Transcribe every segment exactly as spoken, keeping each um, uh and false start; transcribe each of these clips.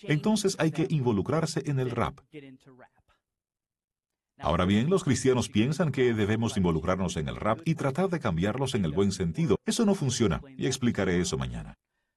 entonces hay que involucrarse en el rap. Ahora bien, los cristianos piensan que debemos involucrarnos en el rap y tratar de cambiarlos en el buen sentido. Eso no funciona, y explicaré eso mañana.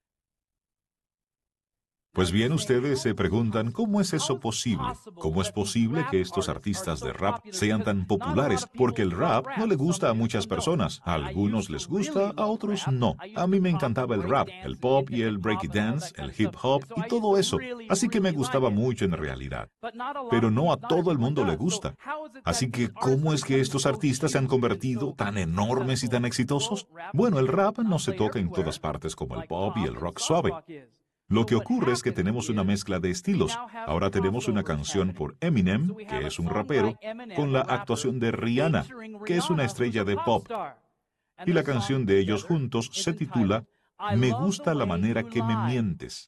Pues bien, ustedes se preguntan, ¿cómo es eso posible? ¿Cómo es posible que estos artistas de rap sean tan populares? Porque el rap no le gusta a muchas personas. A algunos les gusta, a otros no. A mí me encantaba el rap, el pop y el breakdance, el hip hop y todo eso. Así que me gustaba mucho en realidad. Pero no a todo el mundo le gusta. Así que, ¿cómo es que estos artistas se han convertido tan enormes y tan exitosos? Bueno, el rap no se toca en todas partes como el pop y el rock suave. Lo que ocurre es que tenemos una mezcla de estilos. Ahora tenemos una canción por Eminem, que es un rapero, con la actuación de Rihanna, que es una estrella de pop. Y la canción de ellos juntos se titula Me gusta la manera que me mientes.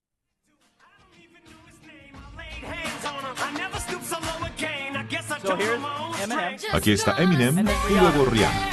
Aquí está Eminem y luego Rihanna.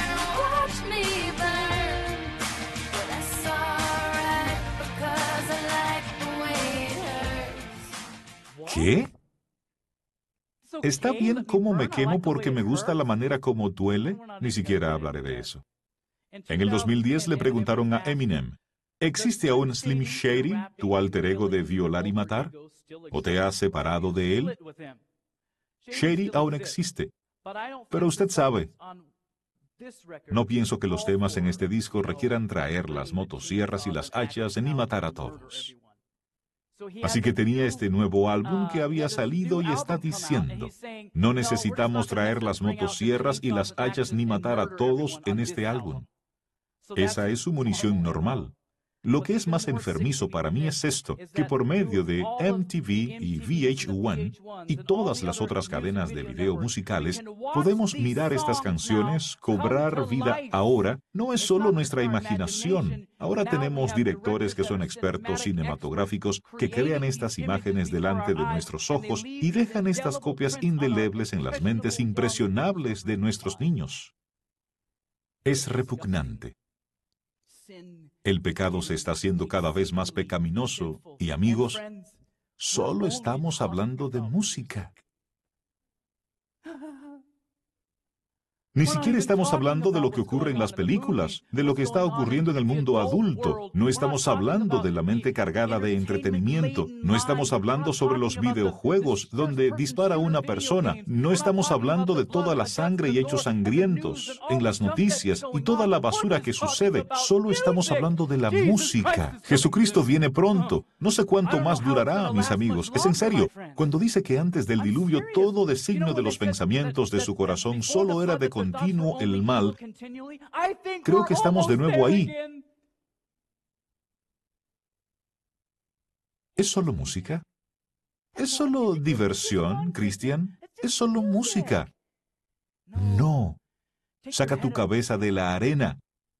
¿Qué? ¿Está bien cómo me quemo porque me gusta la manera como duele? Ni siquiera hablaré de eso. En el dos mil diez le preguntaron a Eminem, ¿existe aún Slim Shady, tu alter ego de violar y matar? ¿O te has separado de él? Shady aún existe. Pero usted sabe, no pienso que los temas en este disco requieran traer las motosierras y las hachas ni matar a todos. Así que tenía este nuevo álbum que había salido y está diciendo, no necesitamos traer las motosierras y las hachas ni matar a todos en este álbum. Esa es su munición normal. Lo que es más enfermizo para mí es esto, que por medio de M T V y V H uno y todas las otras cadenas de video musicales, podemos mirar estas canciones, cobrar vida ahora. No es solo nuestra imaginación. Ahora tenemos directores que son expertos cinematográficos que crean estas imágenes delante de nuestros ojos y dejan estas copias indelebles en las mentes impresionables de nuestros niños. Es repugnante. El pecado se está haciendo cada vez más pecaminoso y, amigos, solo estamos hablando de música. Ni siquiera estamos hablando de lo que ocurre en las películas, de lo que está ocurriendo en el mundo adulto. No estamos hablando de la mente cargada de entretenimiento. No estamos hablando sobre los videojuegos donde dispara una persona. No estamos hablando de toda la sangre y hechos sangrientos en las noticias y toda la basura que sucede. Solo estamos hablando de la música. Jesucristo viene pronto. No sé cuánto más durará, mis amigos. Es en serio. Cuando dice que antes del diluvio todo designio de los pensamientos de su corazón solo era de continuo el mal, creo que estamos de nuevo ahí. ¿Es solo música? ¿Es solo diversión, Christian? ¿Es solo música? No. Saca tu cabeza de la arena.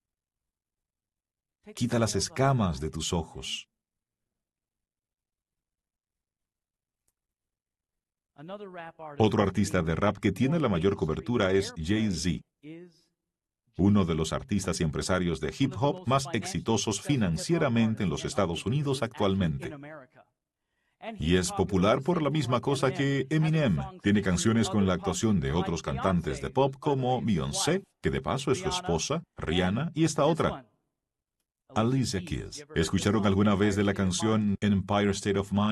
Quita las escamas de tus ojos. Otro artista de rap que tiene la mayor cobertura es Jay-Z, uno de los artistas y empresarios de hip hop más exitosos financieramente en los Estados Unidos actualmente. Y es popular por la misma cosa que Eminem. Tiene canciones con la actuación de otros cantantes de pop como Beyoncé, que de paso es su esposa, Rihanna, y esta otra, Alicia Keys. ¿Escucharon alguna vez de la canción Empire State of Mind?